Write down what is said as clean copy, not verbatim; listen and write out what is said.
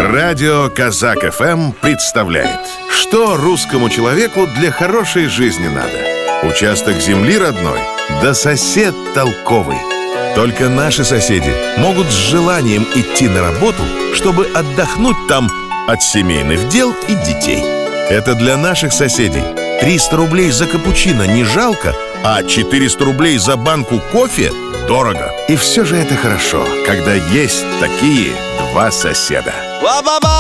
Радио Казак ФМ представляет, что русскому человеку для хорошей жизни надо. Участок земли родной, да сосед толковый. Только наши соседи могут с желанием идти на работу, чтобы отдохнуть там от семейных дел и детей. Это для наших соседей 300 рублей за капучино не жалко, а 400 рублей за банку кофе дорого. И все же это хорошо, когда есть такие два соседа.